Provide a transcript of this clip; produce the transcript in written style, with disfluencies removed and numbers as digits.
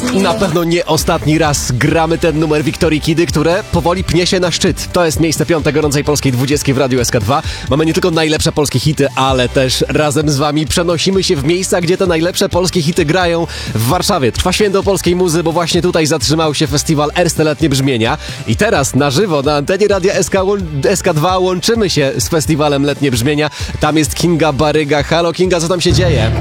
Na pewno nie ostatni raz gramy ten numer Wiktorii Kidy, które powoli pnie się na szczyt. To jest miejsce 5 gorącej polskiej 20 w Radiu SK2. Mamy nie tylko najlepsze polskie hity, ale też razem z wami przenosimy się w miejsca, gdzie te najlepsze polskie hity grają. W Warszawie trwa święto polskiej muzy, bo właśnie tutaj zatrzymał się festiwal Erste Letnie Brzmienia. I teraz na żywo na antenie Radia SK2 łączymy się z festiwalem Letnie Brzmienia. Tam jest Kinga Baryga. Halo Kinga, co tam się dzieje?